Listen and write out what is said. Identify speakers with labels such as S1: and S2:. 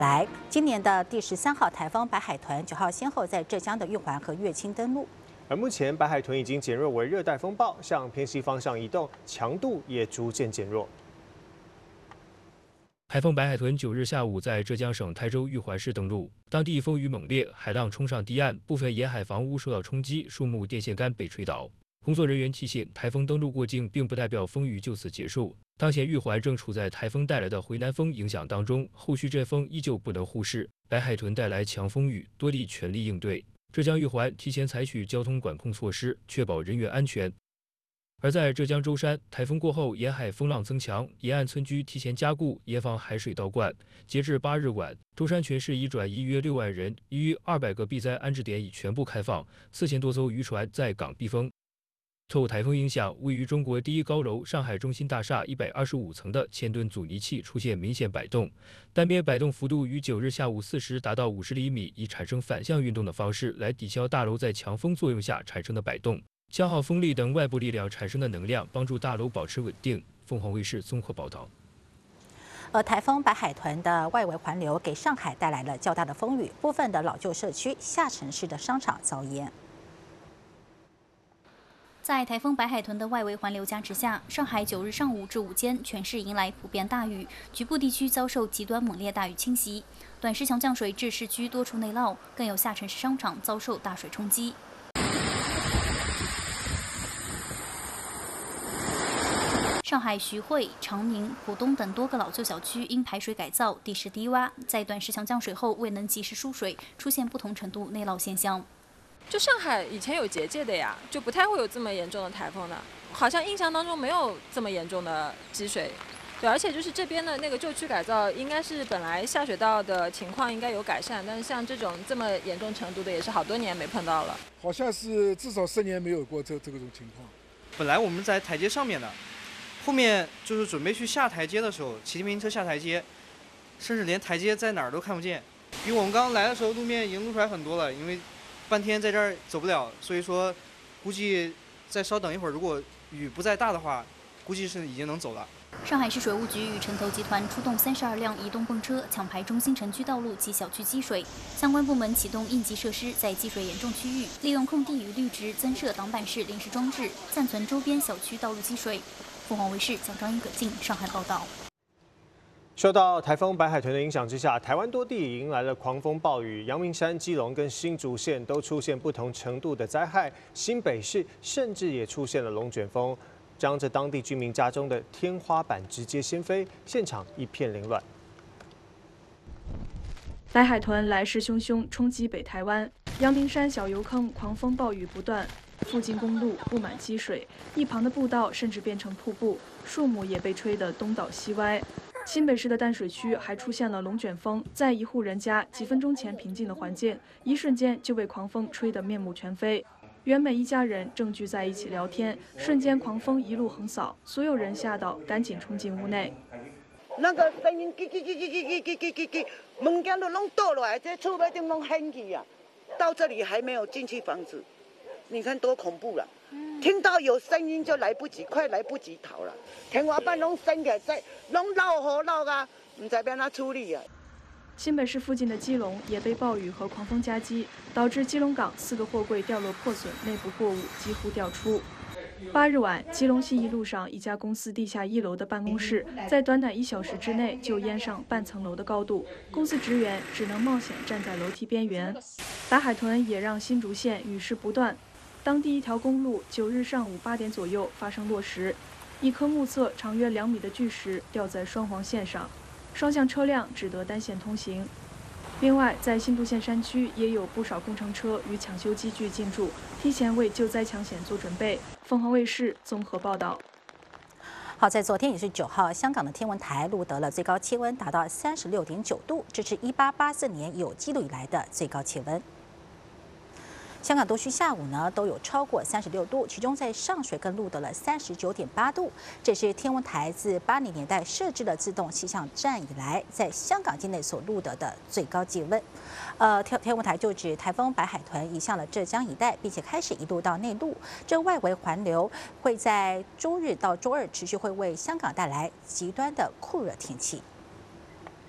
S1: 来，今年的第13号台风白海豚9号先后在浙江的玉环和乐清登陆。
S2: 而目前白海豚已经减弱为热带风暴，向偏西方向移动，强度也逐渐减弱。
S3: 台风白海豚9日下午在浙江省台州玉环市登陆，当地风雨猛烈，海浪冲上堤岸，部分沿海房屋受到冲击，树木、电线杆被吹倒。工作人员提醒，台风登陆过境并不代表风雨就此结束。当前玉环正处在台风带来的回南风影响当中，后续阵风依旧不能忽视。白海豚带来强风雨，多地全力应对。浙江玉环提前采取交通管控措施，确保人员安全。而在浙江舟山，台风过后，沿海风浪增强，沿岸村居提前加固，严防海水倒灌。截至8日晚，舟山全市已转移约6万人，已逾200个避灾安置点已全部开放，4000多艘渔船在港避风。受台风影响，位于中国第一高楼上海中心大厦125层的千吨阻尼器出现明显摆动，单边摆动幅度于9日下午4时达到50厘米，以产生反向运动的方式来抵消大楼在强风作用下产生的摆动。消耗风力等外部力量产生的能量，帮助大楼保持稳定。凤凰卫视综合报道。
S1: 而台风白海豚的外围环流给上海带来了较大的风雨，部分的老旧社区、下沉市的商场遭淹。
S4: 在台风白海豚的外围环流加持下，上海9日上午至午间全市迎来普遍大雨，局部地区遭受极端猛烈大雨侵袭，短时强降水致市区多处内涝，更有下沉市商场遭受大水冲击。上海徐汇、长宁、浦东等多个老旧小区因排水改造、地势低洼，在短时强降水后未能及时输水，出现不同程度内涝现象。
S5: 就上海以前有结界的呀，就不太会有这么严重的台风的，好像印象当中没有这么严重的积水。对，而且就是这边的那个旧区改造，应该是本来下水道的情况应该有改善，但是像这种这么严重程度的，也是好多年没碰到了。
S6: 好像是至少10年没有过这种情况。
S7: 本来我们在台阶上面的，后面就是准备去下台阶的时候，骑自行车下台阶，甚至连台阶在哪儿都看不见。比我们刚来的时候路面已经露出来很多了，因为半天在这儿走不了，所以说估计再稍等一会儿，如果雨不再大的话，估计是已经能走了。
S4: 上海市水务局与城投集团出动32辆移动泵车，抢排中心城区道路及小区积水。相关部门启动应急设施，在积水严重区域，利用空地与绿植增设挡板式临时装置，暂存周边小区道路积水。凤凰卫视蒋章英、葛静上海报道。
S2: 受到台风白海豚的影响之下，台湾多地迎来了狂风暴雨，阳明山、基隆跟新竹县都出现不同程度的灾害，新北市甚至也出现了龙卷风，将这当地居民家中的天花板直接掀飞，现场一片凌乱。
S8: 白海豚来势汹汹，冲击北台湾，阳明山小油坑狂风暴雨不断，附近公路布满积水，一旁的步道甚至变成瀑布，树木也被吹得东倒西歪。新北市的淡水区还出现了龙卷风，在一户人家几分钟前平静的环境，一瞬间就被狂风吹得面目全非。原美一家人正聚在一起聊天，瞬间狂风一路横扫，所有人吓到，赶紧冲进屋内。
S9: 那个声音，门间都弄倒来，这厝外顶弄掀起啊！到这里还没有进去房子，你看多恐怖了！听到有声音就来不及，快来不及逃了。天花板拢升起来，拢漏雨漏啊，唔知要哪处理啊。
S8: 新北市附近的基隆也被暴雨和狂风夹击，导致基隆港4个货柜掉落破损，内部货物几乎掉出。8日晚，基隆信义路上一家公司地下1楼的办公室，在短短1小时之内就淹上半层楼的高度，公司职员只能冒险站在楼梯边缘。白海豚也让新竹县雨势不断，当地一条公路9日上午8点左右发生落石，一颗目测长约2米的巨石掉在双黄线上，双向车辆只得单线通行。另外，在新竹县山区也有不少工程车与抢修机具进驻，提前为救灾抢险做准备。凤凰卫视综合报道。
S1: 好在昨天也是9号，香港的天文台录得了最高气温达到36.9度，这是1884年有记录以来的最高气温。香港多区下午呢都有超过36度，其中在上水更录得了39.8度，这是天文台自80年代设置了自动气象站以来，在香港境内所录得的最高气温。天文台就指台风白海豚移向了浙江一带，并且开始一路到内陆，这外围环流会在周日到周二持续会为香港带来极端的酷热天气。